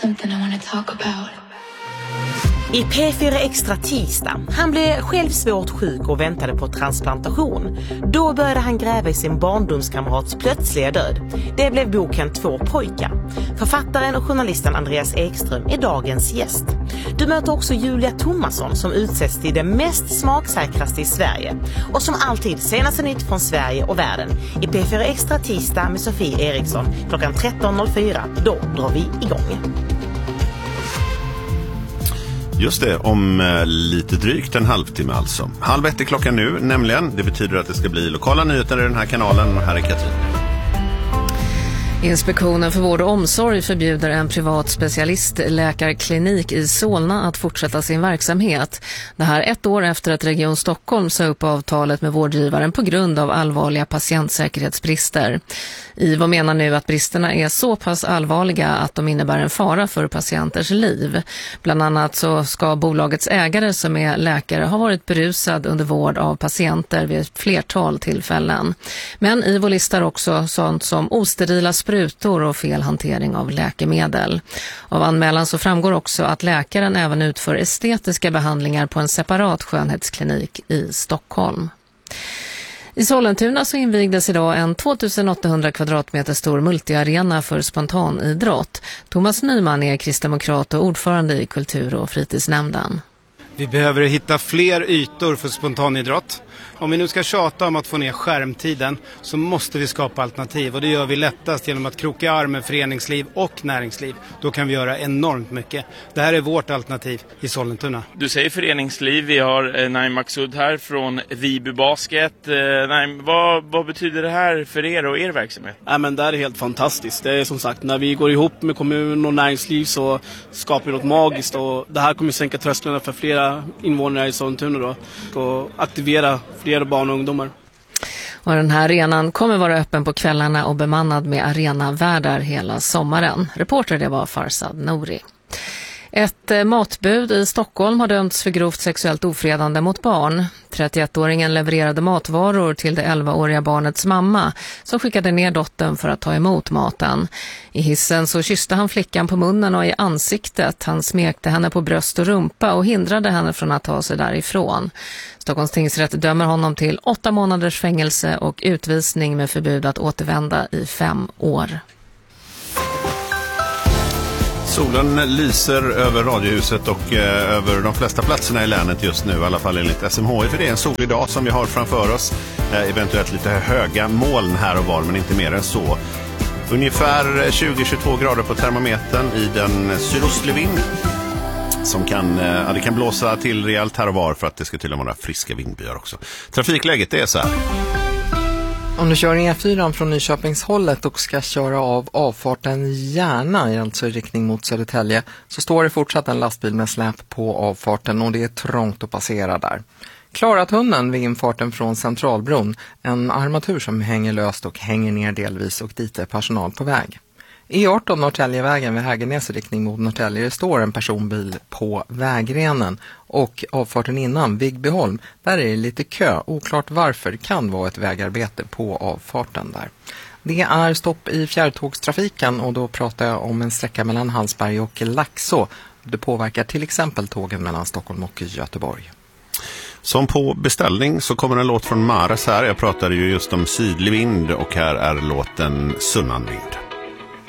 something I want to talk about. I P4 Extra tisdag. Han blev själv svårt sjuk och väntade på transplantation. Då började han gräva i sin barndomskamrats plötsliga död. Det blev boken Två pojkar. Författaren och journalisten Andreas Ekström är dagens gäst. Du möter också Julia Thomasson som utsätts till det mest smaksäkraste i Sverige. Och som alltid senaste nytt från Sverige och världen. I P4 Extra tisdag med Sofie Eriksson klockan 13.04. Då drar vi igång. Just det, om lite drygt en halvtimme alltså. 12:30 är klockan nu, nämligen. Det betyder att det ska bli lokala nyheter i den här kanalen. Och här är Katrin. Inspektionen för vård och omsorg förbjuder en privat specialistläkarklinik i Solna att fortsätta sin verksamhet. Det här 1 år efter att Region Stockholm sa upp avtalet med vårdgivaren på grund av allvarliga patientsäkerhetsbrister. IVO menar nu att bristerna är så pass allvarliga att de innebär en fara för patienters liv. Bland annat så ska bolagets ägare som är läkare ha varit berusad under vård av patienter vid ett flertal tillfällen. Men IVO listar också sånt som osterila sprutor och fel hantering av läkemedel. Av anmälan så framgår också att läkaren även utför estetiska behandlingar på en separat skönhetsklinik i Stockholm. I Sollentuna så invigdes idag en 2800 kvadratmeter stor multiarena för spontanidrott. Thomas Nyman är kristdemokrat och ordförande i kultur- och fritidsnämnden. Vi behöver hitta fler ytor för spontanidrott. Om vi nu ska tjata om att få ner skärmtiden så måste vi skapa alternativ. Och det gör vi lättast genom att kroka arm med föreningsliv och näringsliv. Då kan vi göra enormt mycket. Det här är vårt alternativ i Sollentuna. Du säger föreningsliv. Vi har Naim Maksud här från Viby Basket. Naim, vad betyder det här för er och er verksamhet? Men det är helt fantastiskt. Det är som sagt, när vi går ihop med kommun och näringsliv så skapar vi något magiskt. Och det här kommer sänka trösklarna för flera invånare i Sollentuna då. Och aktivera fler barn och ungdomar. Och den här arenan kommer vara öppen på kvällarna och bemannad med arenavärdar hela sommaren. Reporter det var Farsad Nouri. Ett matbud i Stockholm har dömts för grovt sexuellt ofredande mot barn. 31-åringen levererade matvaror till det 11-åriga barnets mamma som skickade ner dottern för att ta emot maten. I hissen så kysste han flickan på munnen och i ansiktet. Han smekte henne på bröst och rumpa och hindrade henne från att ta sig därifrån. Stockholms tingsrätt dömer honom till 8 månaders fängelse och utvisning med förbud att återvända i 5 år. Solen lyser över Radiohuset och över de flesta platserna i länet just nu, i alla fall enligt SMHI, för det är en solig dag som vi har framför oss. Eventuellt lite höga moln här och var, men inte mer än så. Ungefär 20-22 grader på termometern i den sydostlig vind som det kan blåsa till rejält här och var för att det ska till och med vara friska vindbyar också. Trafikläget är så här. Om du kör E4 från Nyköpingshållet och ska köra av avfarten Järna, alltså i riktning mot Södertälje, så står det fortsatt en lastbil med släp på avfarten och det är trångt att passera där. Klaratunneln vid infarten från Centralbron, en armatur som hänger löst och hänger ner delvis och dit är personal på väg. E18 Norrtäljevägen vid Hägernäs i riktning mot Norrtälje står en personbil på vägrenen och avfarten innan Vigbyholm, där är det lite kö, oklart varför, det kan vara ett vägarbete på avfarten där. Det är stopp i fjärrtågstrafiken och då pratar jag om en sträcka mellan Hallsberg och Laxå. Det påverkar till exempel tågen mellan Stockholm och Göteborg. Som på beställning så kommer en låt från Mares här. Jag pratade ju just om sydlig vind och här är låten Sunnanvind.